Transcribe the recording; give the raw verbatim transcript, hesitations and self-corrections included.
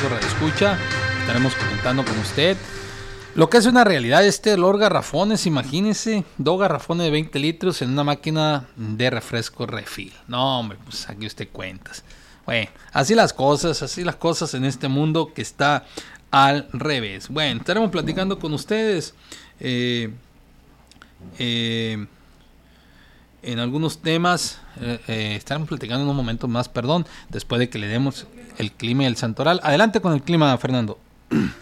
Refresco Radio Escucha. Estaremos comentando con usted lo que es una realidad este olor garrafones. Imagínense, dos garrafones de veinte litros en una máquina de refresco refill. No, hombre, pues aquí usted cuentas. Bueno, así las cosas, así las cosas en este mundo que está al revés. Bueno, estaremos platicando con ustedes eh, eh, en algunos temas. Eh, eh, estaremos platicando en unos momentos más, perdón, después de que le demos el clima y el santoral. Adelante con el clima, Fernando.